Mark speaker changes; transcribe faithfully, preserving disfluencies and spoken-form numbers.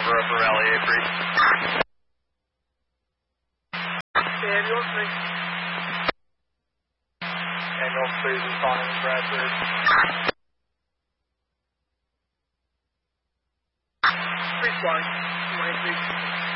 Speaker 1: Over for Rally eight three.
Speaker 2: Ambulance, please.
Speaker 1: Ambulance, please, responding to Bradford.
Speaker 2: Responding. One eight three.